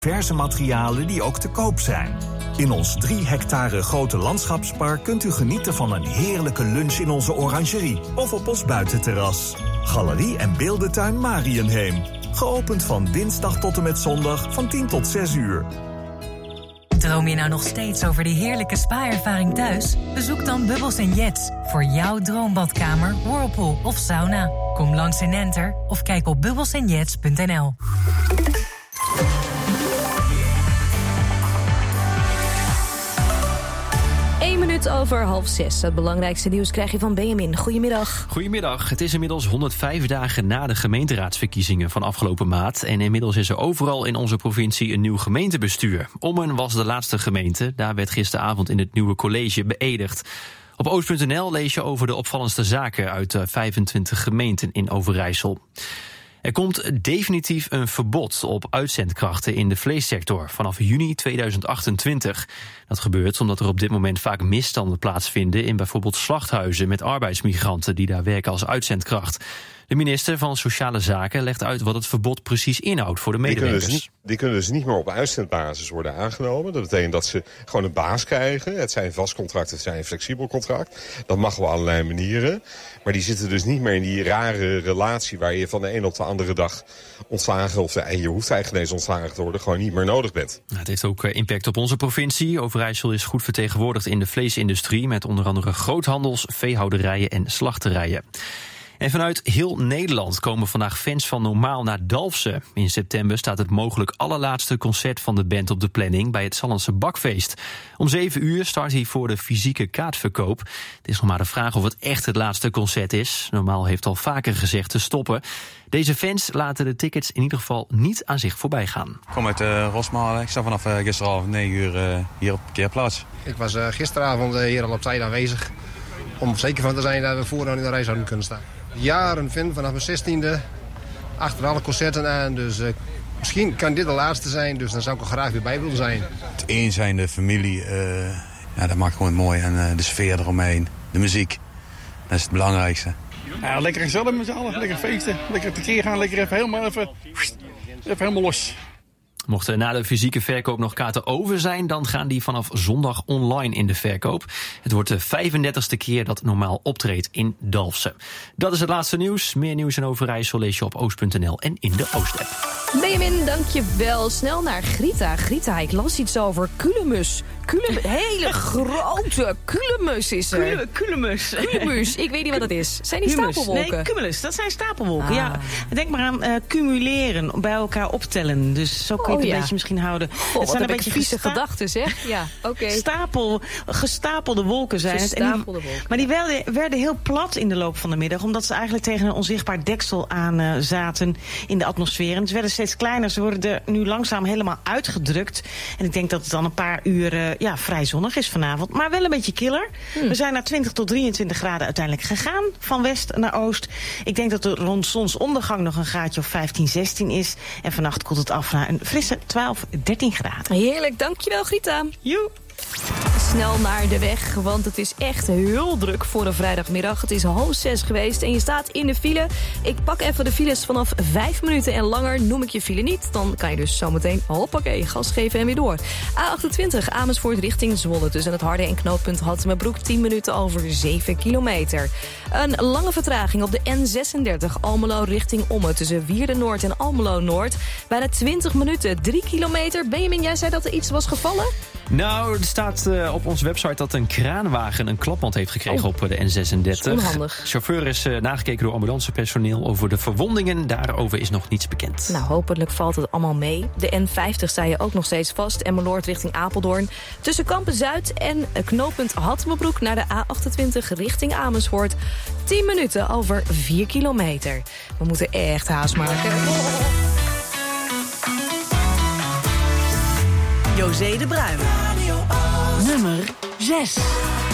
Diverse materialen die ook te koop zijn. In ons 3 hectare grote landschapspark kunt u genieten van een heerlijke lunch in onze orangerie of op ons buitenterras. Galerie en beeldentuin Mariënheem. Geopend van dinsdag tot en met zondag van 10 tot 6 uur. Droom je nou nog steeds over die heerlijke spa-ervaring thuis? Bezoek dan Bubbles & Jets voor jouw droombadkamer, whirlpool of sauna. Kom langs in Enter of kijk op bubbelsandjets.nl. 5:05. Het belangrijkste nieuws krijg je van Benjamin. Goedemiddag. Goedemiddag. Het is inmiddels 105 dagen na de gemeenteraadsverkiezingen van afgelopen maand. En inmiddels is er overal in onze provincie een nieuw gemeentebestuur. Ommen was de laatste gemeente. Daar werd gisteravond in het nieuwe college beëdigd. Op oost.nl lees je over de opvallendste zaken uit 25 gemeenten in Overijssel. Er komt definitief een verbod op uitzendkrachten in de vleessector vanaf juni 2028. Dat gebeurt omdat er op dit moment vaak misstanden plaatsvinden in bijvoorbeeld slachthuizen met arbeidsmigranten die daar werken als uitzendkracht. De minister van Sociale Zaken legt uit wat het verbod precies inhoudt voor de medewerkers. Die kunnen dus niet meer op uitzendbasis worden aangenomen. Dat betekent dat ze gewoon een baas krijgen. Het zijn een vast contract, het zijn een flexibel contract. Dat mag op allerlei manieren. Maar die zitten dus niet meer in die rare relatie waar je van de een op de andere dag ontslagen, of je hoeft eigenlijk ineens ontslagen te worden, gewoon niet meer nodig bent. Het heeft ook impact op onze provincie. Overijssel is goed vertegenwoordigd in de vleesindustrie met onder andere groothandels, veehouderijen en slachterijen. En vanuit heel Nederland komen vandaag fans van Normaal naar Dalfsen. In september staat het mogelijk allerlaatste concert van de band op de planning bij het Sallandse Bakfeest. Om 7 uur start hiervoor de fysieke kaartverkoop. Het is nog maar de vraag of het echt het laatste concert is. Normaal heeft al vaker gezegd te stoppen. Deze fans laten de tickets in ieder geval niet aan zich voorbij gaan. Ik kom uit Rosmalen. Ik sta vanaf gisteravond 9 uur hier op de parkeerplaats. Ik was gisteravond hier al op tijd aanwezig om zeker van te zijn dat we vooraan in de rij zouden kunnen staan. Jaren fan, vanaf mijn 16e, achter alle concerten aan. Dus misschien kan dit de laatste zijn, dus dan zou ik er graag weer bij willen zijn. Het een zijn, de familie, dat maakt gewoon mooi. En de sfeer eromheen, de muziek, dat is het belangrijkste. Ja, lekker gezellig met z'n allen, lekker feesten, lekker tekeer gaan, lekker even helemaal los. Mochten na de fysieke verkoop nog kaarten over zijn, dan gaan die vanaf zondag online in de verkoop. Het wordt de 35e keer dat Normaal optreedt in Dalfsen. Dat is het laatste nieuws. Meer nieuws in Overijssel lees je op oost.nl en in de Oost-app. Benjamin, dankjewel. Snel naar Grita. Grita, ik las iets over kulemus. Hele grote kulemus is er. Kulemus, ik weet niet wat dat is. Zijn die stapelwolken? Nee, cumulus, dat zijn stapelwolken. Ja. Denk maar aan cumuleren, bij elkaar optellen. Dus zo kun je het een beetje misschien houden. Het zijn een beetje vieze gedachten, zeg. Ja, oké. Gestapelde wolken zijn het. Maar die werden heel plat in de loop van de middag, omdat ze eigenlijk tegen een onzichtbaar deksel aan zaten in de atmosfeer. En ze werden steeds kleiner. Ze worden er nu langzaam helemaal uitgedrukt. En ik denk dat het dan een paar uur vrij zonnig is vanavond. Maar wel een beetje killer. We zijn naar 20 tot 23 graden uiteindelijk gegaan. Van west naar oost. Ik denk dat er rond zonsondergang nog een graadje of 15, 16 is. En vannacht koelt het af naar een frisse 12, 13 graden. Heerlijk, dankjewel Grita. Joe. Snel naar de weg, want het is echt heel druk voor een vrijdagmiddag. Het is 5:30 geweest en je staat in de file. Ik pak even de files vanaf 5 minuten en langer. Noem ik je file niet, dan kan je dus zometeen hoppakee, gas geven en weer door. A28 Amersfoort richting Zwolle tussen het Harde en knooppunt Hattemerbroek 10 minuten over 7 kilometer. Een lange vertraging op de N36 Almelo richting Ommen tussen Wierden Noord en Almelo Noord. Bijna 20 minuten, 3 kilometer. Benjamin, jij zei dat er iets was gevallen? Nou, er staat op onze website dat een kraanwagen een klapband heeft gekregen op de N36. Onhandig. Chauffeur is nagekeken door ambulancepersoneel. Over de verwondingen, daarover is nog niets bekend. Nou, hopelijk valt het allemaal mee. De N50 sta je ook nog steeds vast. Emmeloord richting Apeldoorn. Tussen Kampen-Zuid en knooppunt Hattemerbroek naar de A28 richting Amersfoort. 10 minuten over 4 kilometer. We moeten echt haast maken. José de Bruin. Nummer 6.